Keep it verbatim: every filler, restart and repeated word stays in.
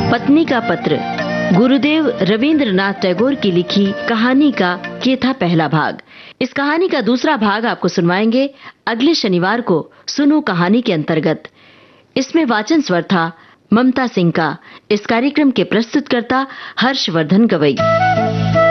पत्नी का पत्र, गुरुदेव रवींद्रनाथ टैगोर की लिखी कहानी का ये था पहला भाग। इस कहानी का दूसरा भाग आपको सुनवाएंगे अगले शनिवार को सुनो कहानी के अंतर्गत। इसमें वाचन स्वर था ममता सिंह का। इस कार्यक्रम के प्रस्तुतकर्ता हर्षवर्धन गवई।